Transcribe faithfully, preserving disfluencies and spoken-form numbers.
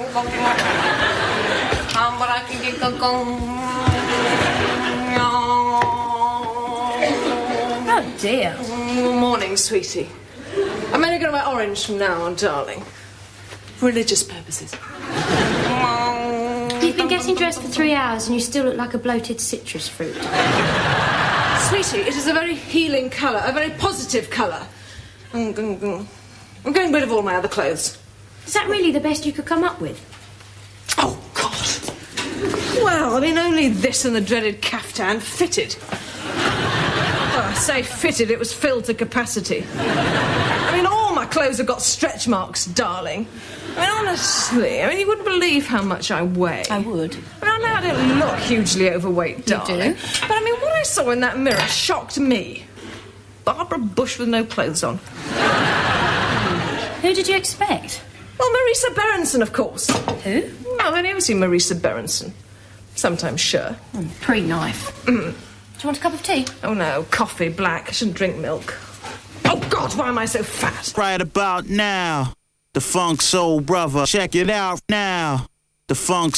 Oh, dear. Morning, sweetie. I'm only going to wear orange from now on, darling. For religious purposes. You've been getting dressed for three hours and you still look like a bloated citrus fruit. Sweetie, it is a very healing colour, a very positive colour. I'm getting rid of all my other clothes. Is that really the best you could come up with? Oh, God. Well, I mean, only this and the dreaded caftan fitted. Well, I say fitted, it was filled to capacity. I mean, all my clothes have got stretch marks, darling. I mean, honestly, I mean, you wouldn't believe how much I weigh. I would. I mean, I know I don't look hugely overweight, darling. You do. But, I mean, what I saw in that mirror shocked me. Barbara Bush with no clothes on. Who did you expect? Well, Marisa Berenson, of course. Who? Well, I've never seen Marisa Berenson. Sometimes, sure. Mm, pre-knife. Mm. Do you want a cup of tea? Oh, no, coffee, black. I shouldn't drink milk. Oh, God, why am I so fat? Right about now, the Funk Soul Brother. Check it out now. The Funk